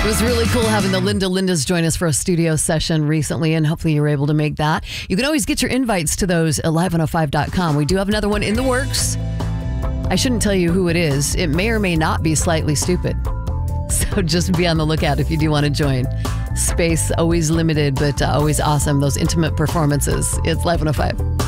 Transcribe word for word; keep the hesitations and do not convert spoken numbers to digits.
was really cool having the Linda Lindas join us for a studio session recently, and hopefully you were able to make that. You can always get your invites to those at live one oh five dot com. We do have another one in the works. I shouldn't tell you who it is. It may or may not be slightly stupid. So just be on the lookout if you do want to join. Space always limited, but uh, always awesome. Those intimate performances. It's Live one oh five.